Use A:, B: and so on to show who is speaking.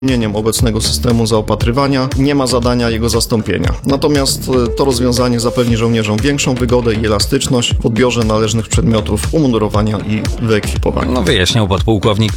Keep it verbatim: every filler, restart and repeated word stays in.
A: uzupełnieniem obecnego systemu zaopatrywania, nie ma zadania jego zastąpienia. Natomiast to rozwiązanie zapewni żołnierzom większą wygodę i elastyczność w odbiorze należnych przedmiotów umundurowania i wyekwipowania.
B: No wyjaśniał podpułkownik